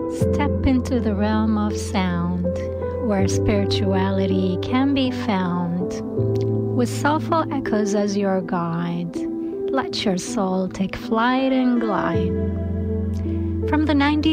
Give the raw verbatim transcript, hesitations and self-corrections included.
Step into the realm of sound, where spirituality can be found. With soulful echoes as your guide, let your soul take flight and glide. From the nineties